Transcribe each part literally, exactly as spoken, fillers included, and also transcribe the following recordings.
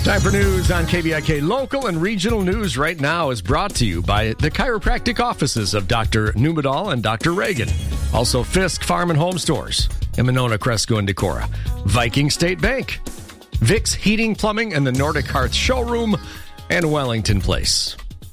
Time for news on K V I K. Local and regional news right now is brought to you by the chiropractic offices of Doctor Numedal and Doctor Reagan. Also, Fisk Farm and Home Stores in Monona, Cresco, and Decorah. Viking State Bank, Vicks Heating, Plumbing, and the Nordic Hearth Showroom, and Wellington Place.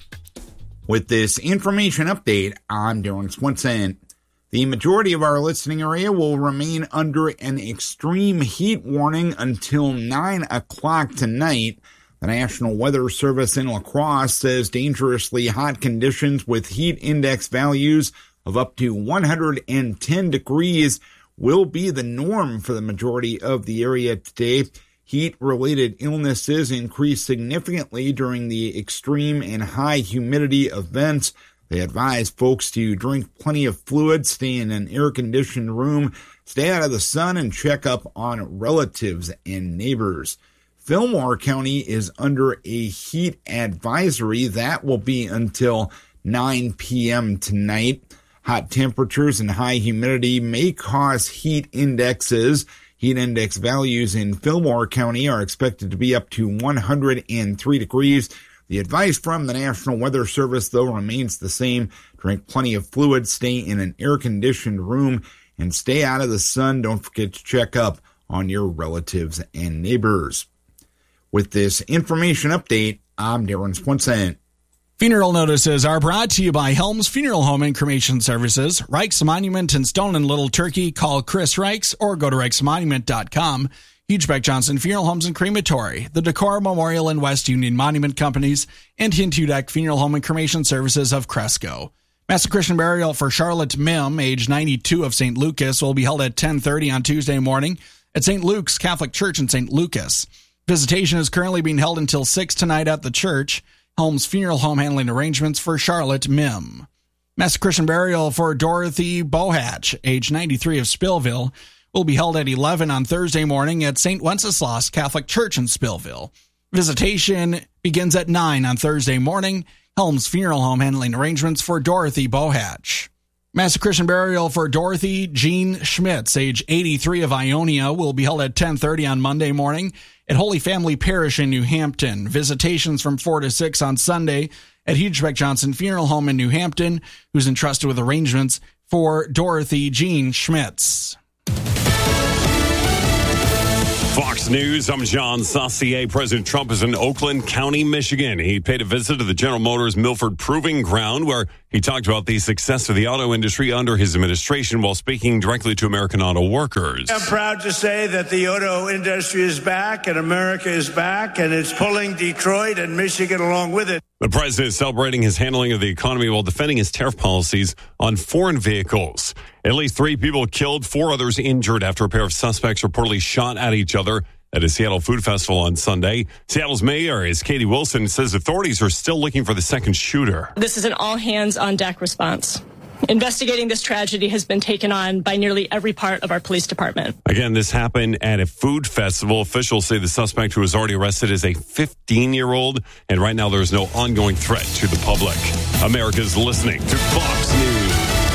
With this information update, I'm Darren Swinson. The majority of our listening area will remain under an extreme heat warning until nine o'clock tonight. The National Weather Service in La Crosse says dangerously hot conditions with heat index values of up to one hundred ten degrees will be the norm for the majority of the area today. Heat-related illnesses increased significantly during the extreme and high humidity events. They advise folks to drink plenty of fluid, stay in an air-conditioned room, stay out of the sun, and check up on relatives and neighbors. Fillmore County is under a heat advisory. That will be until nine p.m. tonight. Hot temperatures and high humidity may cause heat indexes. Heat index values in Fillmore County are expected to be up to one hundred three degrees. The advice from the National Weather Service, though, remains the same. Drink plenty of fluid, stay in an air-conditioned room, and stay out of the sun. Don't forget to check up on your relatives and neighbors. With this information update, I'm Darren Swinson. Funeral notices are brought to you by Helms Funeral Home and Cremation Services, Reichs Monument in Stone and Little Turkey. Call Chris Reichs or go to reichs monument dot com. Hugebeck Johnson Funeral Homes and Crematory, the Decorah Memorial and West Union Monument Companies, and Hintudek Funeral Home and Cremation Services of Cresco. Mass Christian burial for Charlotte Mim, age ninety-two, of Saint Lucas, will be held at ten thirty on Tuesday morning at Saint Luke's Catholic Church in Saint Lucas. Visitation is currently being held until six tonight at the church. Helms Funeral Home handling arrangements for Charlotte Mim. Mass Christian burial for Dorothy Bohatch, age ninety-three, of Spillville, will be held at eleven on Thursday morning at Saint Wenceslas Catholic Church in Spillville. Visitation begins at nine on Thursday morning. Helms Funeral Home handling arrangements for Dorothy Bohatch. Mass Christian burial for Dorothy Jean Schmitz, age eighty-three, of Ionia, will be held at ten thirty on Monday morning at Holy Family Parish in New Hampton. Visitations from four to six on Sunday at Hugebeck Johnson Funeral Home in New Hampton, who's entrusted with arrangements for Dorothy Jean Schmitz. Fox News, I'm John Saucier. President Trump is in Oakland County, Michigan. He paid a visit to the General Motors Milford Proving Ground, where he talked about the success of the auto industry under his administration while speaking directly to American auto workers. I'm proud to say that the auto industry is back and America is back, and it's pulling Detroit and Michigan along with it. The president is celebrating his handling of the economy while defending his tariff policies on foreign vehicles. At least three people killed, four others injured after a pair of suspects reportedly shot at each other at a Seattle food festival on Sunday. Seattle's mayor is Katie Wilson, says authorities are still looking for the second shooter. This is an all-hands-on-deck response. Investigating this tragedy has been taken on by nearly every part of our police department. Again, this happened at a food festival. Officials say the suspect who was already arrested is a fifteen-year-old, and right now there is no ongoing threat to the public. America's listening to Fox News.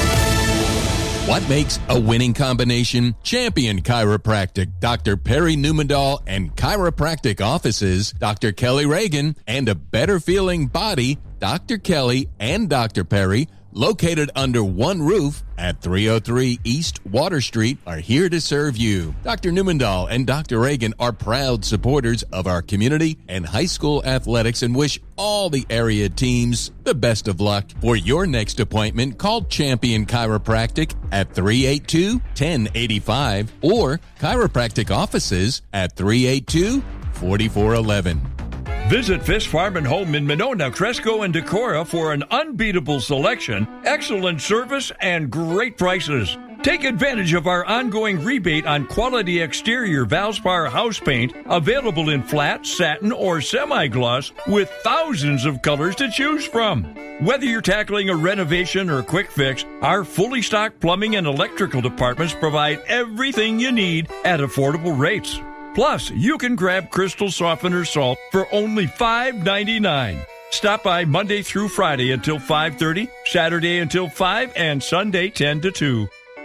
What makes a winning combination? Champion Chiropractic, Doctor Perry Numedal, and chiropractic offices, Doctor Kelly Reagan, and a better feeling body, Doctor Kelly and Doctor Perry, located under one roof at three oh three East Water Street, are here to serve you. Doctor Numedal and Doctor Reagan are proud supporters of our community and high school athletics and wish all the area teams the best of luck. For your next appointment, call Champion Chiropractic at three eight two, one oh eight five or chiropractic offices at three eight two, four four one one. Visit Fisk Farm and Home in Monona, Cresco, and Decorah for an unbeatable selection, excellent service, and great prices. Take advantage of our ongoing rebate on quality exterior Valspar house paint, available in flat, satin, or semi-gloss, with thousands of colors to choose from. Whether you're tackling a renovation or quick fix, our fully stocked plumbing and electrical departments provide everything you need at affordable rates. Plus, you can grab Crystal Softener Salt for only five ninety-nine. Stop by Monday through Friday until five thirty, Saturday until five, and Sunday ten to two.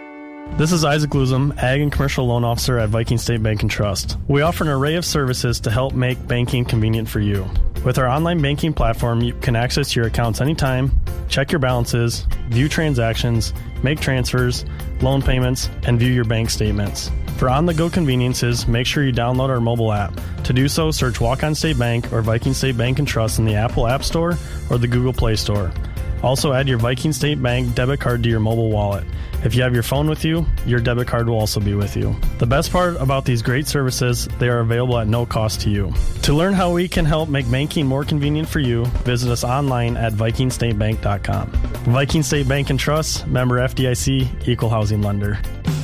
This is Isaac Luzum, Ag and Commercial Loan Officer at Viking State Bank and Trust. We offer an array of services to help make banking convenient for you. With our online banking platform, you can access your accounts anytime, check your balances, view transactions, make transfers, loan payments, and view your bank statements. For on-the-go conveniences, make sure you download our mobile app. To do so, search Walk-On State Bank or Viking State Bank and Trust in the Apple App Store or the Google Play Store. Also, add your Viking State Bank debit card to your mobile wallet. If you have your phone with you, your debit card will also be with you. The best part about these great services, they are available at no cost to you. To learn how we can help make banking more convenient for you, visit us online at viking state bank dot com. Viking State Bank and Trust, member F D I C, equal housing lender.